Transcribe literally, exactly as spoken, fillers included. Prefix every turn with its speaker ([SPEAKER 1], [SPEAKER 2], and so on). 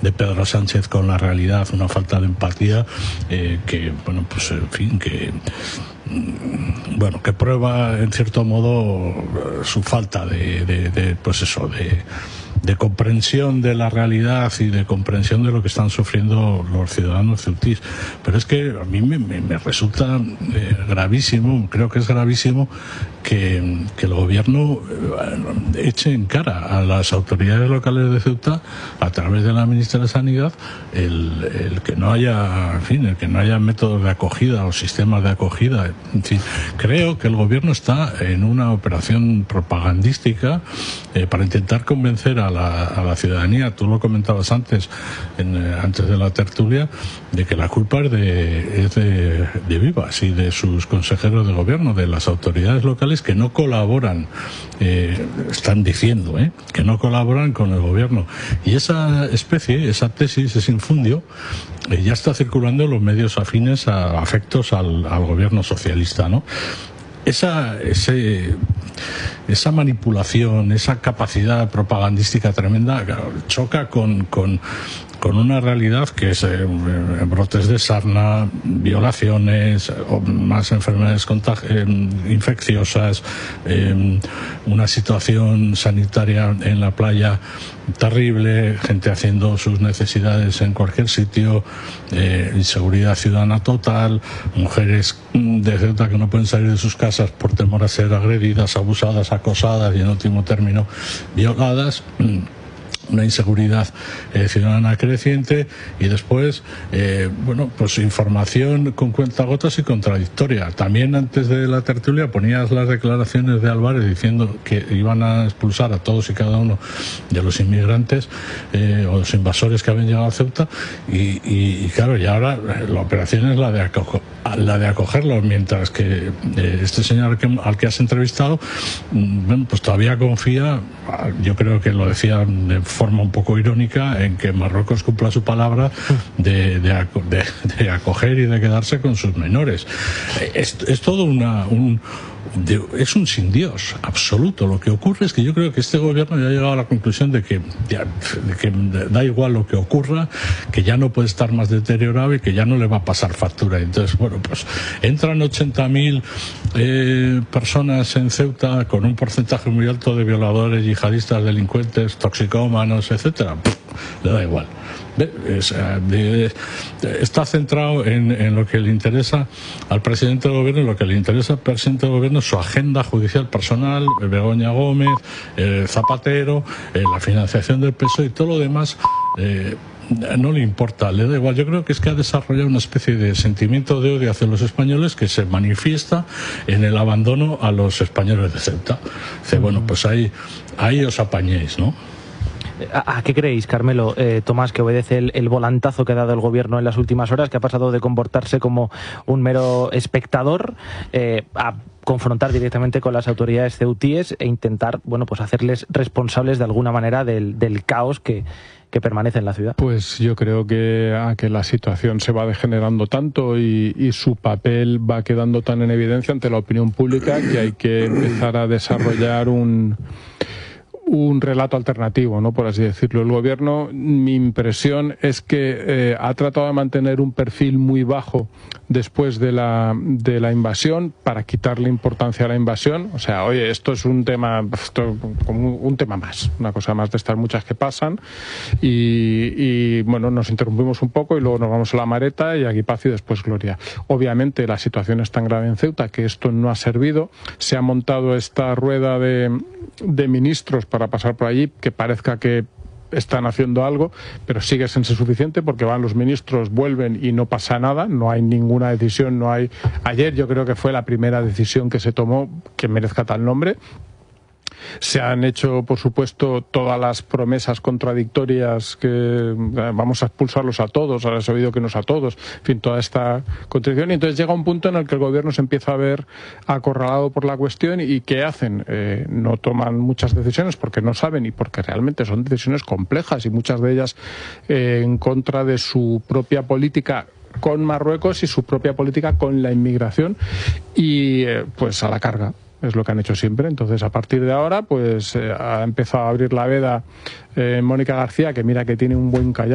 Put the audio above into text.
[SPEAKER 1] de Pedro Sánchez con la realidad, una falta de empatía eh, que, bueno, pues en fin, que bueno, que prueba en cierto modo su falta de, de, de pues eso, de de comprensión de la realidad y de comprensión de lo que están sufriendo los ciudadanos ceutís. Pero es que a mí me, me, me resulta eh, gravísimo, creo que es gravísimo que, que el gobierno eh, eche en cara a las autoridades locales de Ceuta, a través de la ministra de Sanidad, el, el que no haya, en fin, el que no haya métodos de acogida o sistemas de acogida. En fin, creo que el gobierno está en una operación propagandística eh, para intentar convencer a la, a la ciudadanía. Tú lo comentabas antes, en, eh, antes de la tertulia, de que la culpa es de, es de, de Vivas y de sus consejeros de gobierno, de las autoridades locales que no colaboran, eh, están diciendo, eh, que no colaboran con el gobierno. Y esa especie, esa tesis, ese infundio, eh, ya está circulando en los medios afines a afectos al, al gobierno socialista, ¿no? Esa, ese, esa manipulación, esa capacidad propagandística tremenda, claro, choca con, con, con una realidad que es eh, brotes de sarna, violaciones, o más enfermedades eh, infecciosas, eh, una situación sanitaria en la playa terrible, gente haciendo sus necesidades en cualquier sitio, eh, inseguridad ciudadana total, mujeres de Ceuta que no pueden salir de sus casas por temor a ser agredidas, abusadas, acosadas y en último término violadas. Una inseguridad eh, ciudadana creciente y después, eh, bueno, pues información con cuentagotas y contradictoria. También antes de la tertulia ponías las declaraciones de Álvarez diciendo que iban a expulsar a todos y cada uno de los inmigrantes eh, o los invasores que habían llegado a Ceuta y, y, y claro, y ahora la operación es la de, aco la de acogerlos, mientras que eh, este señor al que, al que has entrevistado, bueno, pues todavía confía, yo creo que lo decía de forma un poco irónica, en que Marruecos cumpla su palabra de, de, de, de acoger y de quedarse con sus menores. Es, es todo una, un, de, es un sin Dios absoluto. Lo que ocurre es que yo creo que este gobierno ya ha llegado a la conclusión de que, ya, de que da igual lo que ocurra, que ya no puede estar más deteriorado y que ya no le va a pasar factura. Entonces, bueno, pues entran ochenta mil eh, personas en Ceuta con un porcentaje muy alto de violadores, yihadistas, delincuentes, toxicómanos, etcétera. Le da igual. Es, de, de, está centrado en, en lo que le interesa al presidente del gobierno, y lo que le interesa al presidente del gobierno es su agenda judicial personal, Begoña Gómez, eh, Zapatero, eh, la financiación del P S O E y todo lo demás. Eh, no le importa, le da igual. Yo creo que es que ha desarrollado una especie de sentimiento de odio hacia los españoles que se manifiesta en el abandono a los españoles de Ceuta. Dice, bueno, pues ahí, ahí os apañéis, ¿no?
[SPEAKER 2] ¿A qué creéis, Carmelo, eh, Tomás, que obedece el, el volantazo que ha dado el gobierno en las últimas horas, que ha pasado de comportarse como un mero espectador eh, a confrontar directamente con las autoridades ceutíes e intentar, bueno, pues hacerles responsables de alguna manera del, del caos que, que permanece en la ciudad?
[SPEAKER 3] Pues yo creo que a que la situación se va degenerando tanto y, y su papel va quedando tan en evidencia ante la opinión pública que hay que empezar a desarrollar un... un relato alternativo, ¿no?, por así decirlo. El gobierno, mi impresión es que eh, ha tratado de mantener un perfil muy bajo después de la, de la invasión para quitarle importancia a la invasión. O sea, oye, esto es un tema, esto, como un tema más, una cosa más de estas muchas que pasan y, y bueno, nos interrumpimos un poco y luego nos vamos a la Mareta y aquí paz y después gloria. Obviamente la situación es tan grave en Ceuta que esto no ha servido. Se ha montado esta rueda de, de ministros para pasar por allí, que parezca que están haciendo algo, pero sigue sin ser suficiente porque van los ministros, vuelven y no pasa nada, no hay ninguna decisión, no hay... Ayer yo creo que fue la primera decisión que se tomó que merezca tal nombre. Se han hecho, por supuesto, todas las promesas contradictorias que vamos a expulsarlos a todos, ahora se ha oído que no es a todos, en fin, toda esta contradicción. Y entonces llega un punto en el que el gobierno se empieza a ver acorralado por la cuestión y ¿qué hacen? Eh, no toman muchas decisiones porque no saben y porque realmente son decisiones complejas y muchas de ellas eh, en contra de su propia política con Marruecos y su propia política con la inmigración y eh, pues a la carga. Es lo que han hecho siempre. Entonces, a partir de ahora, pues eh, ha empezado a abrir la veda eh, Mónica García, que mira que tiene un buen callado.